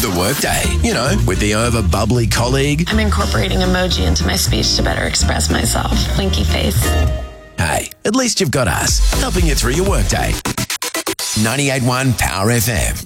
the workday. You know, with the over-bubbly colleague. I'm incorporating emoji into my speech to better express myself. Blinky face. Hey, at least you've got us, helping you through your workday. 98.1 Power FM.